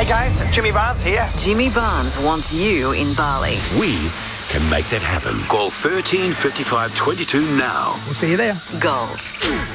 guys, Jimmy Barnes here. Jimmy Barnes wants you in Bali. We can make that happen. Call 13 55 22 now. We'll see you there. Gold.